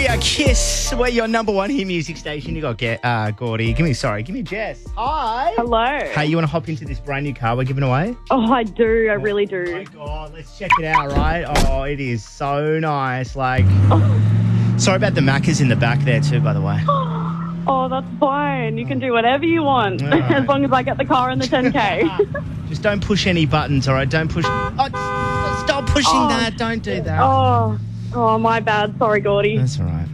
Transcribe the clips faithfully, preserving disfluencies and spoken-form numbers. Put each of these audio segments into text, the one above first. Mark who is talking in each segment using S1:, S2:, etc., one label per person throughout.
S1: We are Kiss. We're your number one hit music station. You got get uh, Gordy. Give me, sorry, give me Jess. Hi.
S2: Hello.
S1: Hey, you want to hop into this brand new car we're giving away?
S2: Oh, I do. I really do.
S1: Oh my God, let's check it out, right? Oh, it is so nice. Like, sorry about the Maccas in the back there too, by the way.
S2: Oh, that's fine. You can do whatever you want,
S1: All right.
S2: as long as I get the car and the ten K.
S1: Just don't push any buttons, all right? Don't push. Oh, stop pushing
S2: Oh.
S1: that. Don't do that.
S2: Oh, oh, my bad. Sorry, Gordy.
S1: That's all right.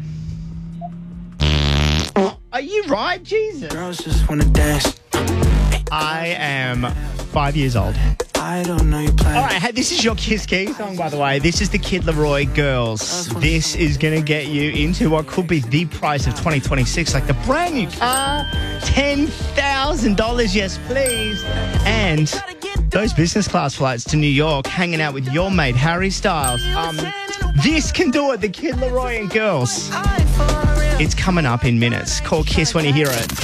S1: Are you right? Jesus.
S3: Girls just wanna dance.
S1: I am five years old.
S3: I don't know your plan.
S1: All right, hey, this is your Kiss Key song, by the way. This is the Kid Laroi Girls. This is going to get you into what could be the price of twenty twenty-six, like the brand new car, ten thousand dollars, yes, please. And those business class flights to New York, hanging out with your mate, Harry Styles. Um, this can do it, the Kid Laroi and Girls. It's coming up in minutes. Call Kiss when you hear it.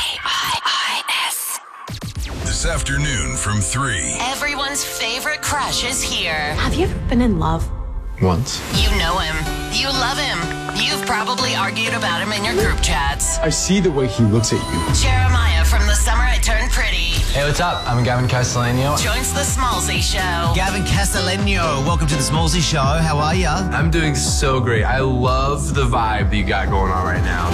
S4: This afternoon from three.
S5: Everyone's favorite crush is here.
S6: Have you ever been in love?
S7: Once.
S5: You know him. You love him. You've probably argued about him in your group chats.
S7: I see the way he looks at you.
S5: Jeremiah from The Summer I Turned Pretty
S8: Hey, what's up? I'm Gavin Castellano.
S5: joins the Smallsy Show.
S9: Gavin Castellano, welcome to the Smallsy Show. How are ya?
S8: I'm doing so great. I love the vibe that you got going on right now.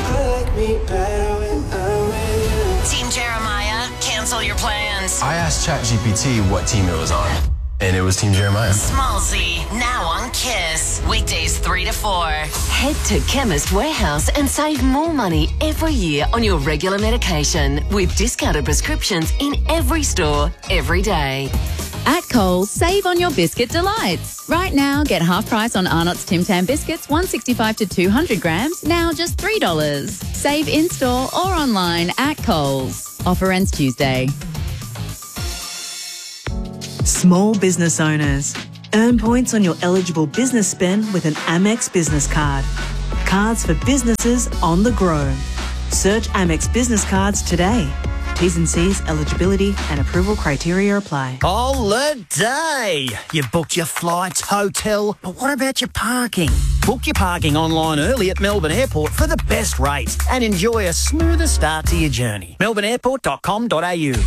S5: Team Jeremiah, cancel your plans.
S8: I asked ChatGPT what team it was on, and it was Team Jeremiah.
S5: Smallsy, now on Kiss. Weekdays three to four.
S6: Head to Chemist Warehouse and save more money every year on your regular medication with discounted prescriptions in every store, every day.
S10: At Coles, save on your biscuit delights. Right now, get half price on Arnott's Tim Tam biscuits, one sixty-five to two hundred grams, now just three dollars. Save in-store or online at Coles. Offer ends Tuesday.
S11: Small business owners. Earn points on your eligible business spend with an Amex business card. Cards for businesses on the grow. Search Amex business cards today. T's and C's, eligibility and approval criteria apply.
S9: Holiday! You booked your flights, hotel, but what about your parking? Book your parking online early at Melbourne Airport for the best rates and enjoy a smoother start to your journey. melbourne airport dot com dot a u.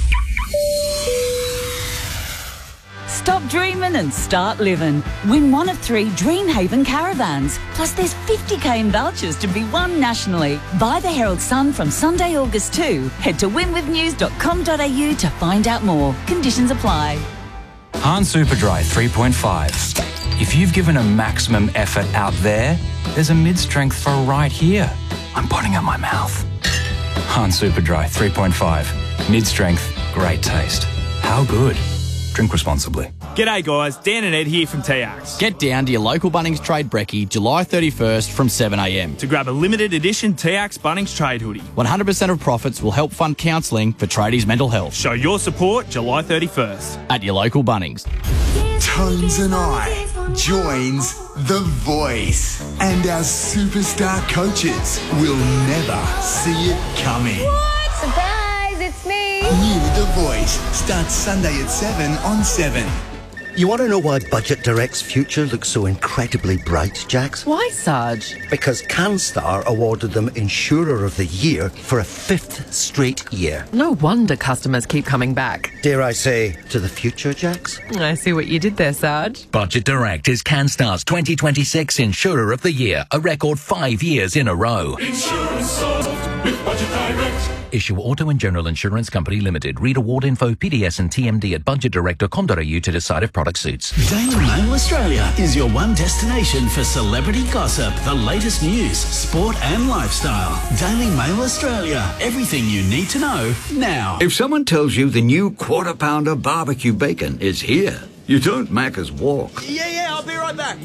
S12: Stop dreaming and start living. Win one of three Dreamhaven caravans. Plus there's fifty K in vouchers to be won nationally. Buy the Herald Sun from Sunday, August second. Head to win with news dot com dot a u to find out more. Conditions apply.
S13: Han Superdry three point five. If you've given a maximum effort out there, there's a mid-strength for right here. I'm putting out my mouth. Han Superdry three point five. Mid-strength, great taste. How good? Drink responsibly.
S14: G'day guys, Dan and Ed here from T Axe.
S15: Get down to your local Bunnings Trade Brekkie July thirty-first from seven a m
S14: to grab a limited edition T Axe Bunnings Trade hoodie.
S15: one hundred percent of profits will help fund counselling for tradies' mental health.
S14: Show your support July thirty-first.
S15: At your local Bunnings.
S16: Tones and I joins The Voice, and our superstar coaches will never see it coming.
S17: What? Surprise, it's me.
S16: New The Voice starts Sunday at seven on seven.
S18: You want to know why Budget Direct's future looks so incredibly bright, Jax?
S19: Why, Sarge?
S18: Because CanStar awarded them Insurer of the Year for a fifth straight year.
S19: No wonder customers keep coming back.
S18: Dare I say, to the future, Jax?
S19: I see what you did there, Sarge.
S20: Budget Direct is CanStar's twenty twenty-six Insurer of the Year, a record five years in a row.
S3: Insurance solved with Budget Direct.
S20: Issue Auto and General Insurance Company Limited. Read award info, P D S and T M D at budget direct dot com dot a u to decide if product suits.
S7: Daily Mail Australia is your one destination for celebrity gossip, the latest news, sport and lifestyle. Daily Mail Australia. Everything you need to know now.
S5: If someone tells you the new Quarter Pounder barbecue bacon is here, you don't Macca's walk.
S9: Yeah, yeah, I'll be right back.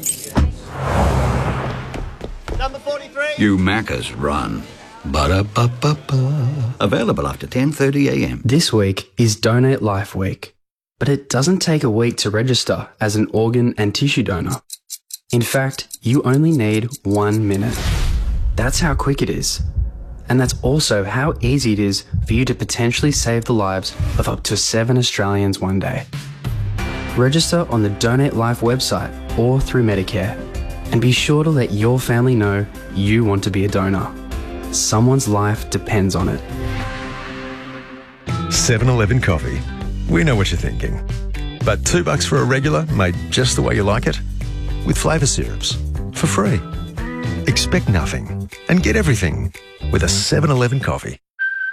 S9: Number forty-three.
S5: You Macca's run. Ba-da-ba-ba-ba. Available after ten thirty a m.
S6: This week is Donate Life Week, but it doesn't take a week to register as an organ and tissue donor. In fact, you only need one minute. That's how quick it is. And that's also how easy it is for you to potentially save the lives of up to seven Australians one day. Register on the Donate Life website or through Medicare, and be sure to let your family know you want to be a donor. Someone's life depends on it.
S21: seven eleven coffee. We know what you're thinking. But two bucks for a regular made just the way you like it? With flavour syrups. For free. Expect nothing and get everything with a seven eleven coffee.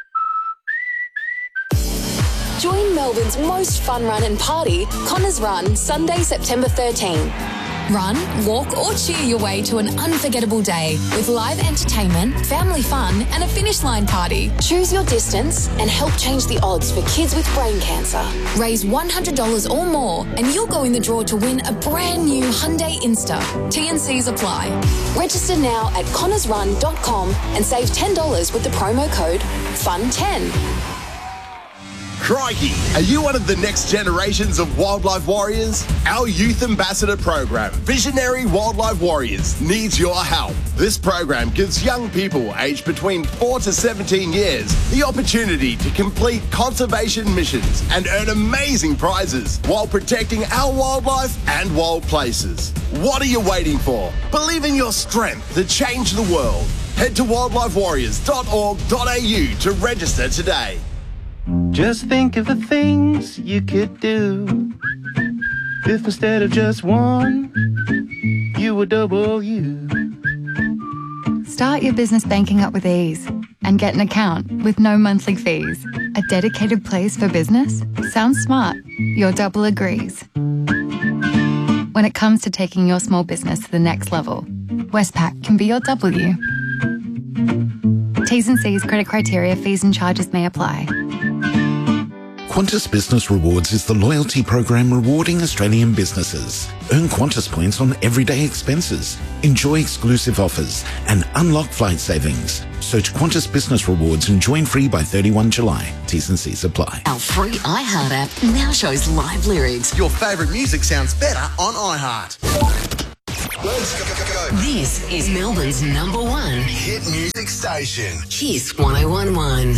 S22: Join Melbourne's most fun run and party, Connors Run, Sunday, September thirteenth. Run, walk or cheer your way to an unforgettable day with live entertainment, family fun and a finish line party. Choose your distance and help change the odds for kids with brain cancer. Raise one hundred dollars or more and you'll go in the draw to win a brand new Hyundai Insta. T and Cs apply. Register now at connors run dot com and save ten dollars with the promo code F U N ten.
S23: Crikey, are you one of the next generations of wildlife warriors? Our youth ambassador program, Visionary Wildlife Warriors, needs your help. This program gives young people aged between four to seventeen years the opportunity to complete conservation missions and earn amazing prizes while protecting our wildlife and wild places. What are you waiting for? Believe in your strength to change the world. Head to wildlife warriors dot org dot a u to register today.
S24: Just think of the things you could do if instead of just one, you were double you.
S25: Start your business banking up with ease and get an account with no monthly fees. A dedicated place for business? Sounds smart. Your double agrees. When it comes to taking your small business to the next level, Westpac can be your W. T's and C's, credit criteria, fees and charges may apply.
S26: Qantas Business Rewards is the loyalty program rewarding Australian businesses. Earn Qantas points on everyday expenses, enjoy exclusive offers, and unlock flight savings. Search Qantas Business Rewards and join free by thirty-first of July. T's and C's apply.
S27: Our free iHeart app now shows live lyrics.
S28: Your favourite music sounds better on iHeart.
S27: Let's go, go, go. This is Melbourne's number one
S28: hit music station.
S27: Kiss one oh one one.